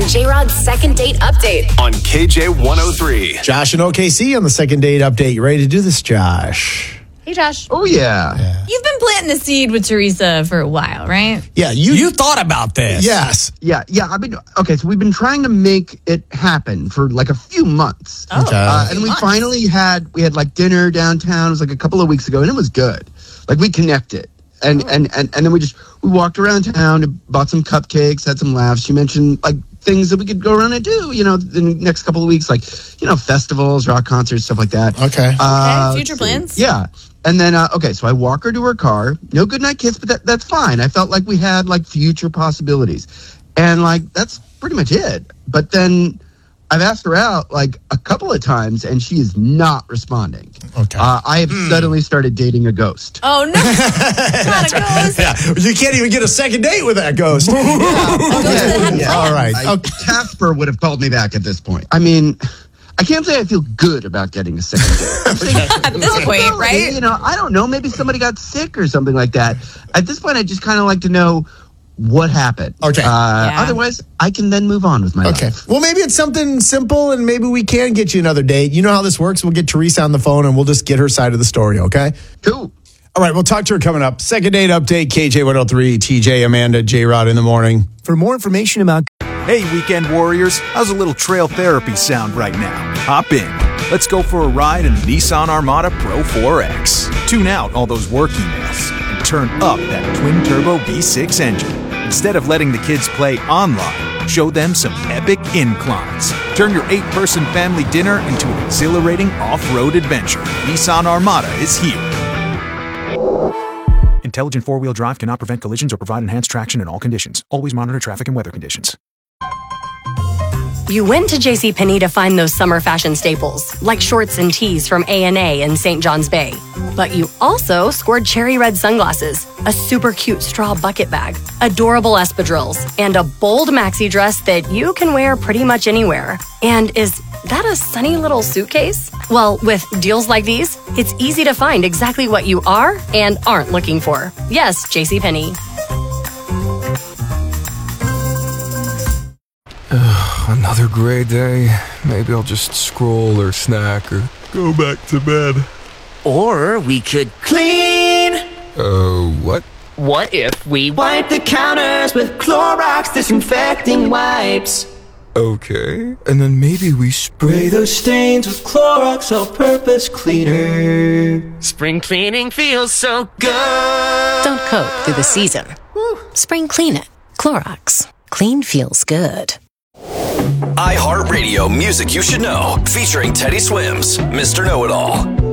J-Rod's second date update on KJ 103. Josh and OKC on the second date update. You ready to do this, Josh? Hey, Josh. Oh, yeah. You've been planting a seed with Teresa for a while, right? Yeah, you thought about this. Yes. Yeah. So we've been trying to make it happen for like a few months. Oh, Okay. And we finally had like dinner downtown. It was like a couple of weeks ago, and it was good. Like we connected. And then we walked around town and bought some cupcakes, had some laughs. She mentioned like things that we could go around and do, in the next couple of weeks, like, festivals, rock concerts, stuff like that. Okay. Future plans? Yeah. And then, so I walk her to her car. No goodnight kiss, but that's fine. I felt like we had like future possibilities. And like, that's pretty much it. But then I've asked her out like a couple of times and she is not responding. Okay. I have suddenly started dating a ghost. Oh, no. Not a ghost. Yeah, you can't even get a second date with that ghost. All right. Casper would have called me back at this point. I mean, I can't say I feel good about getting a second date. At this point, right? I don't know. Maybe somebody got sick or something like that. At this point, I just kind of like to know what happened. Okay. Otherwise, I can then move on with my Okay. life. Well, maybe it's something simple and maybe we can get you another date. You know how this works. We'll get Teresa on the phone and we'll just get her side of the story, okay? Cool. All right, we'll talk to her coming up. Second date update, KJ 103, TJ, Amanda, J-Rod in the morning. For more information about... Hey, weekend warriors, how's a little trail therapy sound right now? Hop in. Let's go for a ride in the Nissan Armada Pro 4X. Tune out all those work emails and turn up that twin-turbo V6 engine. Instead of letting the kids play online, show them some epic inclines. Turn your 8-person family dinner into an exhilarating off-road adventure. Nissan Armada is here. Intelligent four-wheel drive cannot prevent collisions or provide enhanced traction in all conditions. Always monitor traffic and weather conditions. You went to JCPenney to find those summer fashion staples, like shorts and tees from A&A and St. John's Bay. But you also scored cherry red sunglasses, a super cute straw bucket bag, adorable espadrilles, and a bold maxi dress that you can wear pretty much anywhere. And is that a sunny little suitcase? Well, with deals like these, it's easy to find exactly what you are and aren't looking for. Yes, JCPenney. Another gray day. Maybe I'll just scroll or snack or go back to bed. Or we could clean. What? What if we wipe the counters with Clorox disinfecting wipes? Okay. And then maybe we spray those stains with Clorox all-purpose cleaner. Spring cleaning feels so good. Don't cope through the season. Spring clean it. Clorox. Clean feels good. iHeartRadio Music You Should Know, featuring Teddy Swims, Mr. Know-It-All.